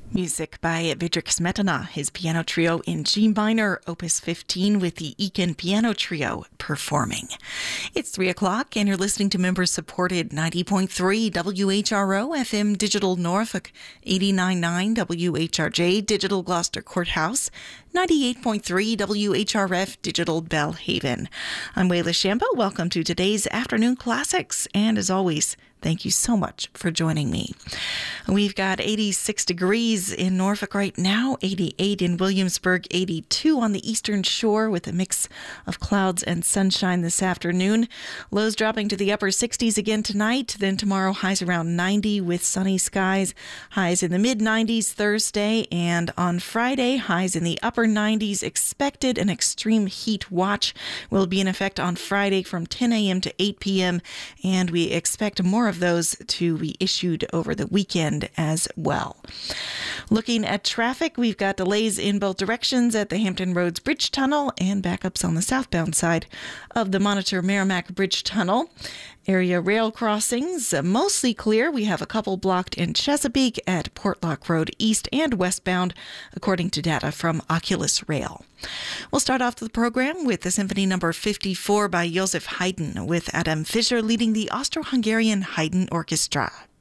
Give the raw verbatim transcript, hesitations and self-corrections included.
Music by Vidrik Smetana, his piano trio in G minor, opus fifteen, with the Eakin Piano Trio performing. It's three o'clock and you're listening to member-supported ninety point three W H R O F M Digital Norfolk, eighty-nine point nine W H R J Digital Gloucester Courthouse, ninety-eight point three W H R F Digital Bellhaven. I'm Wayla Shambo. Welcome to today's Afternoon Classics, and as always, thank you so much for joining me. We've got eighty-six degrees in Norfolk right now, eighty-eight in Williamsburg, eighty-two on the eastern shore with a mix of clouds and sunshine this afternoon. Lows dropping to the upper sixties again tonight. Then tomorrow, highs around ninety with sunny skies. Highs in the mid nineties Thursday, and on Friday, highs in the upper nineties expected. An extreme heat watch will be in effect on Friday from ten a.m. to eight p.m., and we expect more of those to be issued over the weekend as well. Looking at traffic, we've got delays in both directions at the Hampton Roads Bridge Tunnel and backups on the southbound side of the Monitor Merrimack Bridge Tunnel. Area rail crossings, uh, mostly clear. We have a couple blocked in Chesapeake at Portlock Road East and westbound, according to data from Oculus Rail. We'll start off the program with the Symphony Number fifty-four by Joseph Haydn, with Adam Fischer leading the Austro-Hungarian Haydn Orchestra.